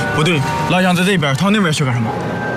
不对，老乡在这边，他那边去干什么？